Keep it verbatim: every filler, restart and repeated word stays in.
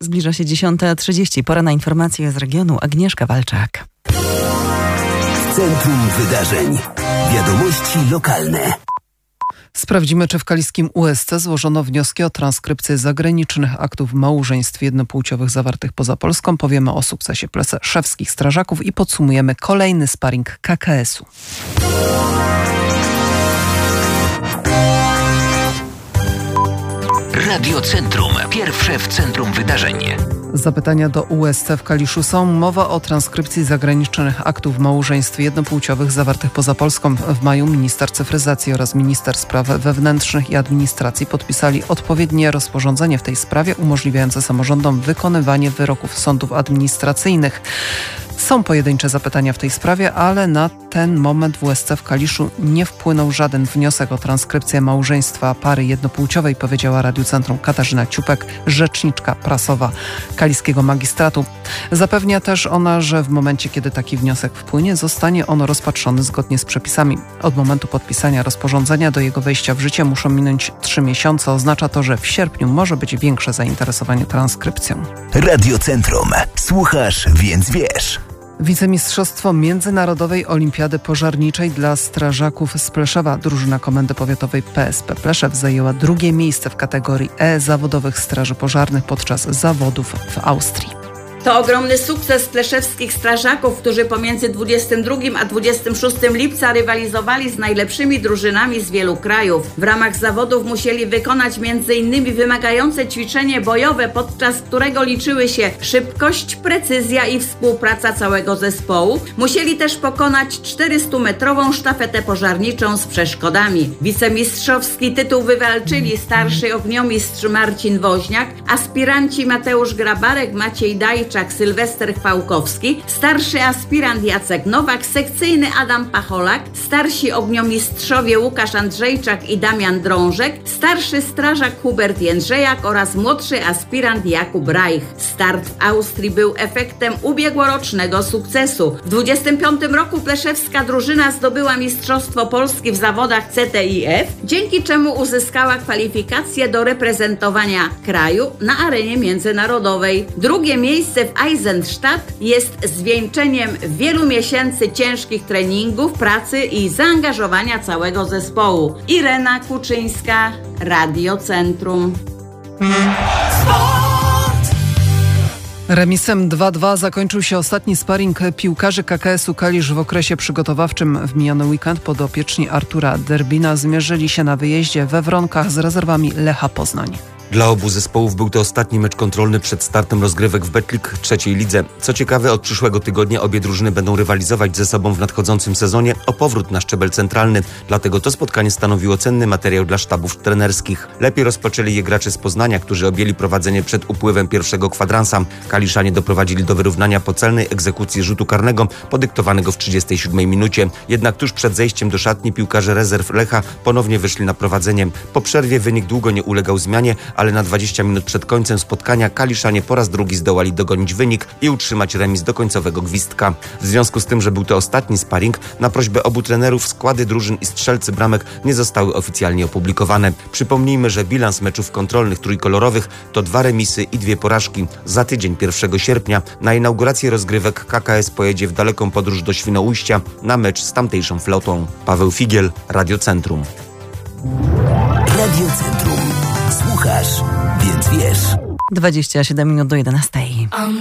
Zbliża się dziesiąta trzydzieści. Pora na informacje z regionu. Agnieszka Walczak. Centrum Wydarzeń. Wiadomości lokalne. Sprawdzimy, czy w kaliskim U S C złożono wnioski o transkrypcję zagranicznych aktów małżeństw jednopłciowych zawartych poza Polską. Powiemy o sukcesie pleszewskich strażaków i podsumujemy kolejny sparing K K S-u. Radio Centrum. Pierwsze w centrum wydarzeń. Zapytania do U S C w Kaliszu są. Mowa o transkrypcji zagranicznych aktów małżeństw jednopłciowych zawartych poza Polską. W maju minister cyfryzacji oraz minister spraw wewnętrznych i administracji podpisali odpowiednie rozporządzenie w tej sprawie umożliwiające samorządom wykonywanie wyroków sądów administracyjnych. Są pojedyncze zapytania w tej sprawie, ale na ten moment w U S C w Kaliszu nie wpłynął żaden wniosek o transkrypcję małżeństwa pary jednopłciowej, powiedziała Radiu Centrum Katarzyna Ciupek, rzeczniczka prasowa kaliskiego magistratu. Zapewnia też ona, że w momencie, kiedy taki wniosek wpłynie, zostanie on rozpatrzony zgodnie z przepisami. Od momentu podpisania rozporządzenia do jego wejścia w życie muszą minąć trzy miesiące. Oznacza to, że w sierpniu może być większe zainteresowanie transkrypcją. Radio Centrum. Słuchasz, więc wiesz. Wicemistrzostwo Międzynarodowej Olimpiady Pożarniczej dla strażaków z Pleszewa. Drużyna Komendy Powiatowej P S P Pleszew zajęła drugie miejsce w kategorii E zawodowych straży pożarnych podczas zawodów w Austrii. To ogromny sukces pleszewskich strażaków, którzy pomiędzy dwudziestym drugim a dwudziestym szóstym lipca rywalizowali z najlepszymi drużynami z wielu krajów. W ramach zawodów musieli wykonać między innymi wymagające ćwiczenie bojowe, podczas którego liczyły się szybkość, precyzja i współpraca całego zespołu. Musieli też pokonać czterystumetrową sztafetę pożarniczą z przeszkodami. Wicemistrzowski tytuł wywalczyli starszy ogniomistrz Marcin Woźniak, aspiranci Mateusz Grabarek, Maciej Dajczyk, Sylwester Chwałkowski, starszy aspirant Jacek Nowak, sekcyjny Adam Pacholak, starsi ogniomistrzowie Łukasz Andrzejczak i Damian Drążek, starszy strażak Hubert Jędrzejak oraz młodszy aspirant Jakub Reich. Start w Austrii był efektem ubiegłorocznego sukcesu. W dwudziestym piątym roku pleszewska drużyna zdobyła Mistrzostwo Polski w zawodach C T I F, dzięki czemu uzyskała kwalifikacje do reprezentowania kraju na arenie międzynarodowej. Drugie miejsce w Eisenstadt jest zwieńczeniem wielu miesięcy ciężkich treningów, pracy i zaangażowania całego zespołu. Irena Kuczyńska, Radio Centrum. Remisem dwa dwa zakończył się ostatni sparing piłkarzy K K S-u Kalisz w okresie przygotowawczym. W miniony weekend podopieczni Artura Derbina zmierzyli się na wyjeździe we Wronkach z rezerwami Lecha Poznań. Dla obu zespołów był to ostatni mecz kontrolny przed startem rozgrywek w Betclic trzeciej lidze. Co ciekawe, od przyszłego tygodnia obie drużyny będą rywalizować ze sobą w nadchodzącym sezonie o powrót na szczebel centralny. Dlatego to spotkanie stanowiło cenny materiał dla sztabów trenerskich. Lepiej rozpoczęli je gracze z Poznania, którzy objęli prowadzenie przed upływem pierwszego kwadransa. Kaliszanie doprowadzili do wyrównania po celnej egzekucji rzutu karnego podyktowanego w trzydziestej siódmej minucie. Jednak tuż przed zejściem do szatni piłkarze rezerw Lecha ponownie wyszli na prowadzenie. Po przerwie wynik długo nie ulegał zmianie, ale na dwadzieścia minut przed końcem spotkania Kaliszanie po raz drugi zdołali dogonić wynik i utrzymać remis do końcowego gwizdka. W związku z tym, że był to ostatni sparing, na prośbę obu trenerów składy drużyn i strzelcy bramek nie zostały oficjalnie opublikowane. Przypomnijmy, że bilans meczów kontrolnych trójkolorowych to dwa remisy i dwie porażki. Za tydzień, pierwszego sierpnia, na inaugurację rozgrywek K K S pojedzie w daleką podróż do Świnoujścia na mecz z tamtejszą flotą. Paweł Figiel, Radio Centrum. Radio Centrum. Słuchasz, więc wiesz. dwadzieścia siedem minut do jedenastej.